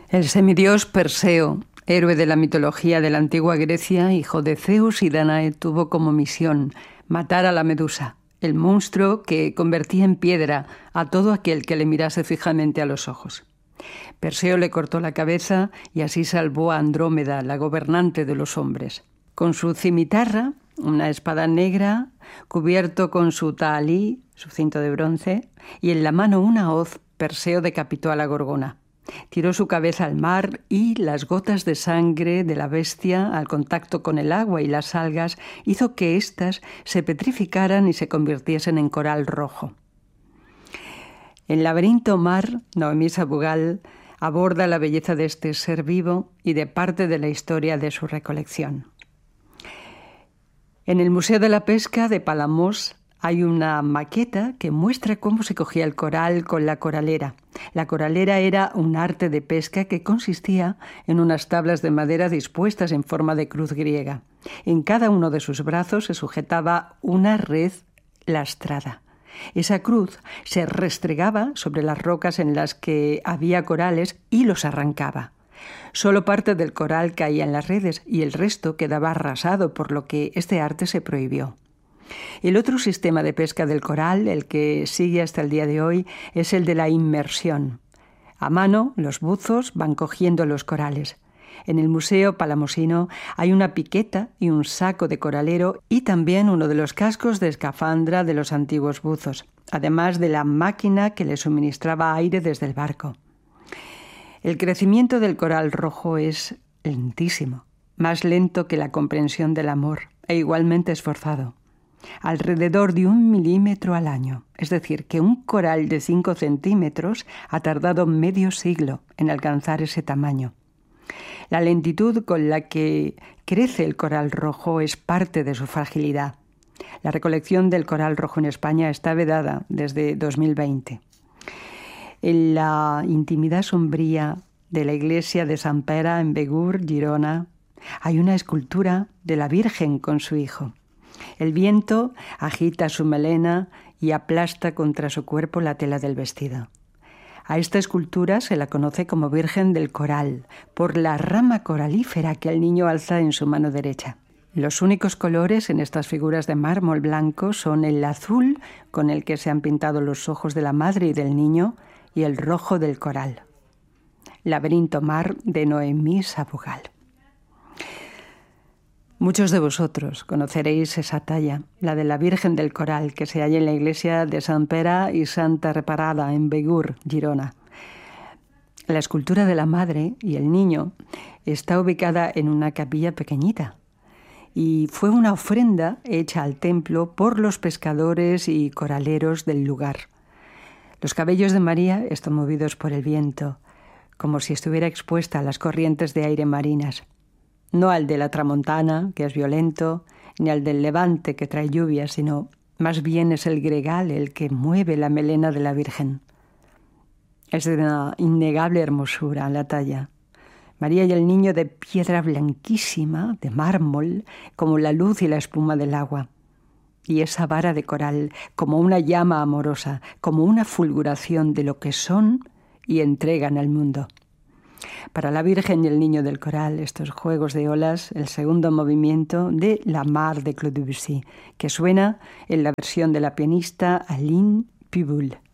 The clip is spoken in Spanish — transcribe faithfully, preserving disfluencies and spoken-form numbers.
El semidios Perseo, héroe de la mitología de la antigua Grecia, hijo de Zeus y Danae, tuvo como misión matar a la Medusa, el monstruo que convertía en piedra a todo aquel que le mirase fijamente a los ojos. Perseo le cortó la cabeza y así salvó a Andrómeda, la gobernante de los hombres. Con su cimitarra, una espada negra, cubierto con su tahalí, su cinto de bronce, y en la mano una hoz, Perseo decapitó a la gorgona. Tiró su cabeza al mar y las gotas de sangre de la bestia, al contacto con el agua y las algas, hizo que éstas se petrificaran y se convirtiesen en coral rojo. En Laberinto Mar, Noemí Sabugal aborda la belleza de este ser vivo y de parte de la historia de su recolección. En el Museo de la Pesca de Palamos hay una maqueta que muestra cómo se cogía el coral con la coralera. La coralera era un arte de pesca que consistía en unas tablas de madera dispuestas en forma de cruz griega. En cada uno de sus brazos se sujetaba una red lastrada. Esa cruz se restregaba sobre las rocas en las que había corales y los arrancaba. Solo parte del coral caía en las redes y el resto quedaba arrasado, por lo que este arte se prohibió. El otro sistema de pesca del coral, el que sigue hasta el día de hoy, es el de la inmersión. A mano, los buzos van cogiendo los corales. En el Museo Palamosino hay una piqueta y un saco de coralero y también uno de los cascos de escafandra de los antiguos buzos, además de la máquina que le suministraba aire desde el barco. El crecimiento del coral rojo es lentísimo, más lento que la comprensión del amor e igualmente esforzado. Alrededor de un milímetro al año, es decir, que un coral de cinco centímetros ha tardado medio siglo en alcanzar ese tamaño. La lentitud con la que crece el coral rojo es parte de su fragilidad. La recolección del coral rojo en España está vedada desde dos mil veinte. En la intimidad sombría de la iglesia de Sant Pere en Begur, Girona, hay una escultura de la Virgen con su hijo. El viento agita su melena y aplasta contra su cuerpo la tela del vestido. A esta escultura se la conoce como Virgen del Coral, por la rama coralífera que el niño alza en su mano derecha. Los únicos colores en estas figuras de mármol blanco son el azul, con el que se han pintado los ojos de la madre y del niño, y el rojo del coral. Laberinto Mar, de Noemí Sabugal. Muchos de vosotros conoceréis esa talla, la de la Virgen del Coral, que se halla en la iglesia de Sant Pere y Santa Reparada, en Begur, Girona. La escultura de la madre y el niño está ubicada en una capilla pequeñita y fue una ofrenda hecha al templo por los pescadores y coraleros del lugar. Los cabellos de María están movidos por el viento, como si estuviera expuesta a las corrientes de aire marinas. No al de la tramontana, que es violento, ni al del levante, que trae lluvia, sino más bien es el gregal el que mueve la melena de la Virgen. Es de una innegable hermosura la talla. María y el niño de piedra blanquísima, de mármol, como la luz y la espuma del agua. Y esa vara de coral, como una llama amorosa, como una fulguración de lo que son y entregan al mundo. Para la Virgen y el Niño del Coral, estos juegos de olas, el segundo movimiento de La Mar de Claude Debussy, que suena en la versión de la pianista Aline Piboul.